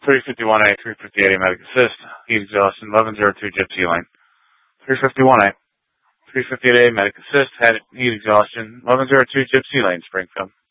351A, 358A, medic assist, heat exhaustion, 1102 Gypsy Lane. 351A, 358A, medic assist, heat exhaustion, 1102 Gypsy Lane, Springfield.